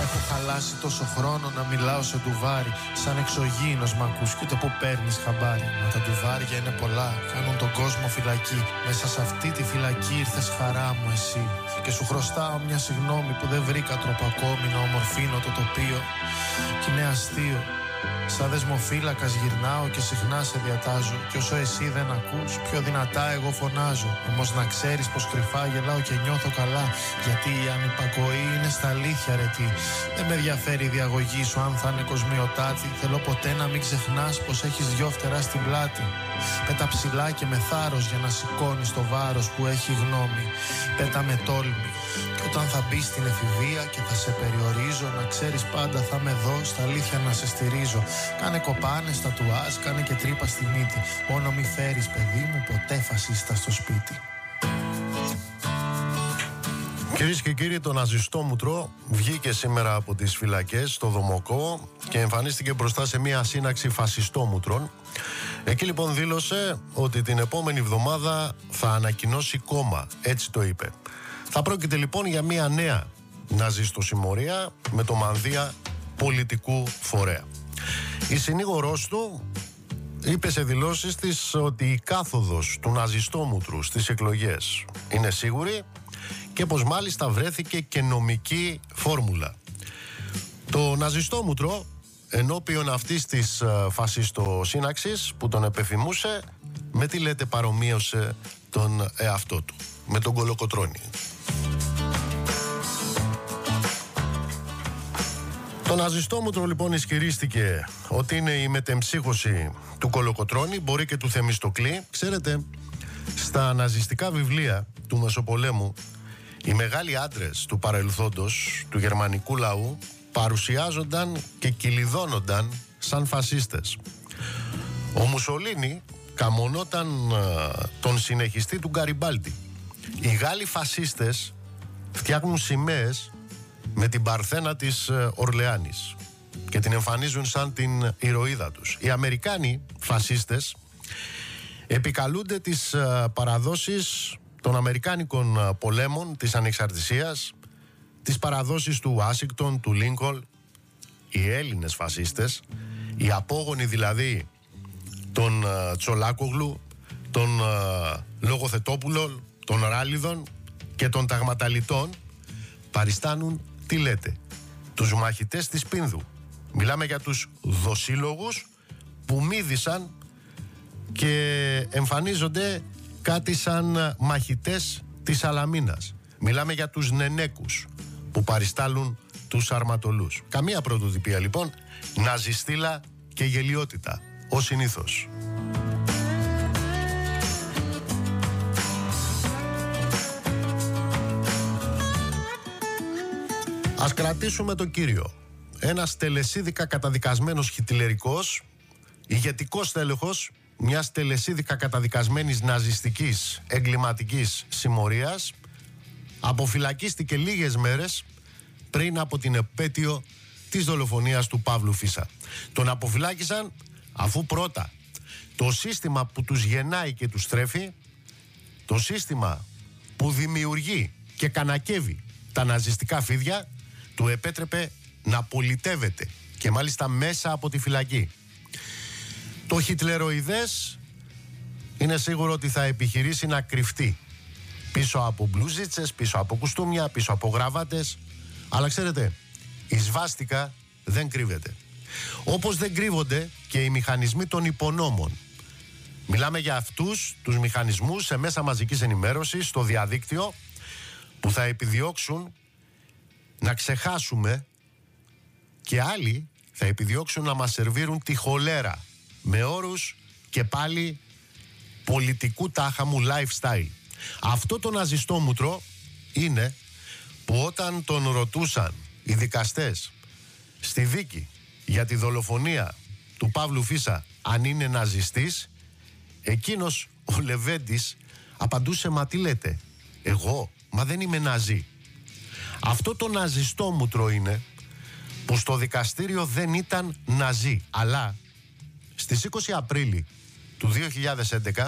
Έχω χαλάσει τόσο χρόνο να μιλάω σε ντουβάρι. Σαν εξωγήινος μ' ακούς κι ούτε που παίρνεις χαμπάρι. Μα τα ντουβάρια είναι πολλά, κάνουν τον κόσμο φυλακή. Μέσα σε αυτή τη φυλακή ήρθες χαρά μου εσύ. Και σου χρωστάω μια συγγνώμη που δεν βρήκα τρόπο ακόμη να ομορφύνω το τοπίο. Κι είναι αστείο. Σαν δεσμοφύλακας γυρνάω και συχνά σε διατάζω. Κι όσο εσύ δεν ακούς, πιο δυνατά εγώ φωνάζω. Όμως να ξέρεις πως κρυφά γελάω και νιώθω καλά. Γιατί η ανυπακοή είναι στα αλήθεια ρε τι. Δεν με ενδιαφέρει η διαγωγή σου αν θα είναι κοσμιοτάτη. Θέλω ποτέ να μην ξεχνάς πως έχεις δυο φτερά στην πλάτη. Πέτα ψηλά και με θάρρος για να σηκώνεις το βάρος που έχει γνώμη. Πέτα με τόλμη. Και όταν θα μπεις στην εφηβεία και θα σε περιορίζω, να ξέρεις πάντα θα είμαι εδώ στα αλήθεια να σε στηρίζω. Κάνε κοπάνες, τατουάζ, κάνε και τρύπα στη μύτη. Μόνο μη φέρεις παιδί μου ποτέ φασίστα στο σπίτι. Κυρίες και κύριοι, το Ναζιστόμουτρο βγήκε σήμερα από τις φυλακές στο Δομοκό και εμφανίστηκε μπροστά σε μια σύναξη φασιστόμουτρων. Εκεί λοιπόν δήλωσε ότι την επόμενη εβδομάδα θα ανακοινώσει κόμμα, έτσι το είπε. Θα πρόκειται λοιπόν για μια νέα ναζιστοσημωρία με το μανδύα πολιτικού φορέα. Η συνήγορός του είπε σε δηλώσεις της ότι η κάθοδος του Ναζιστόμουτρου στις εκλογές είναι σίγουρη και πως μάλιστα βρέθηκε και νομική φόρμουλα. Το Ναζιστόμουτρο ενώπιον αυτής της φασιστοσύναξης που τον επεφημούσε, με τι λέτε παρομοίωσε τον εαυτό του, με τον Κολοκοτρώνη. Το Ναζιστόμουτρο λοιπόν ισχυρίστηκε ότι είναι η μετεμψύχωση του Κολοκοτρώνη, μπορεί και του Θεμιστοκλή. Ξέρετε, στα ναζιστικά βιβλία του Μεσοπολέμου οι μεγάλοι άντρες του παρελθόντος του γερμανικού λαού παρουσιάζονταν και κυλιδώνονταν σαν φασίστες. Ο Μουσολίνι καμονόταν τον συνεχιστή του Γκαριμπάλντι. Οι Γάλλοι φασίστες φτιάχνουν σημαίες με την Παρθένα της Ορλεάνης και την εμφανίζουν σαν την ηρωίδα τους. Οι Αμερικάνοι φασίστες επικαλούνται τις παραδόσεις των Αμερικάνικων πολέμων της ανεξαρτησίας, τις παραδόσεις του Ουάσιγκτον, του Λίνκολν. Οι Έλληνες φασίστες, οι απόγονοι δηλαδή των Τσολάκογλου, των Λογοθετόπουλων, των Ράλιδων και των Ταγματαλιτών, παριστάνουν, τι λέτε, τους μαχητές της Πίνδου. Μιλάμε για τους δοσύλλογους που μύδισαν και εμφανίζονται κάτι σαν μαχητές της Σαλαμίνας. Μιλάμε για τους Νενέκους που παριστάλουν τους Αρματολούς. Καμία πρωτοτυπία λοιπόν, ναζιστήλα και γελιότητα, ως συνήθως. Ας κρατήσουμε το κύριο. Ένας τελεσίδικα καταδικασμένος χιτλερικός, ηγετικός τέλεχος μιας τελεσίδικα καταδικασμένης ναζιστικής εγκληματικής συμμορίας, αποφυλακίστηκε λίγες μέρες πριν από την επέτειο της δολοφονίας του Παύλου Φίσα. Τον αποφυλάκησαν αφού πρώτα το σύστημα που τους γεννάει και τους τρέφει, το σύστημα που δημιουργεί και κανακεύει τα ναζιστικά φίδια, του επέτρεπε να πολιτεύεται και μάλιστα μέσα από τη φυλακή. Το χιτλεροειδές είναι σίγουρο ότι θα επιχειρήσει να κρυφτεί πίσω από μπλουζίτσες, πίσω από κουστούμια, πίσω από γραβάτες, αλλά ξέρετε, η σβάστικα δεν κρύβεται. Όπως δεν κρύβονται και οι μηχανισμοί των υπονόμων. Μιλάμε για αυτούς τους μηχανισμούς σε μέσα μαζικής ενημέρωσης, στο διαδίκτυο, που θα επιδιώξουν να ξεχάσουμε και άλλοι θα επιδιώξουν να μας σερβίρουν τη χολέρα με όρους και πάλι πολιτικού τάχαμου lifestyle. Αυτό το ναζιστόμουτρο είναι που όταν τον ρωτούσαν οι δικαστές στη δίκη για τη δολοφονία του Παύλου Φίσα αν είναι ναζιστής, εκείνος ο Λεβέντης απαντούσε, μα τι λέτε, εγώ, μα δεν είμαι ναζί. Αυτό το ναζιστόμουτρο είναι που στο δικαστήριο δεν ήταν ναζί, αλλά στις 20 Απρίλη του 2011